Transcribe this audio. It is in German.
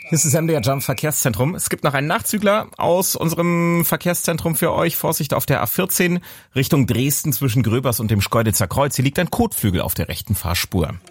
Hier ist das MDR Jump Verkehrszentrum. Es gibt noch einen Nachzügler aus unserem Verkehrszentrum für euch. Vorsicht auf der A14 Richtung Dresden zwischen Gröbers und dem Schkeuditzer Kreuz. Hier liegt ein Kotflügel auf der rechten Fahrspur.